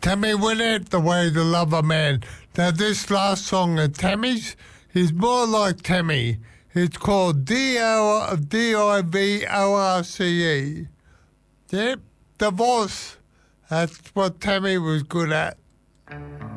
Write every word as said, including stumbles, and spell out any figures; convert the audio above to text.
Tammy Wynette, The Way to Love a Man. Now, this last song of Tammy's is more like Tammy. It's called D I V O R C E. Yep, divorce. That's what Tammy was good at.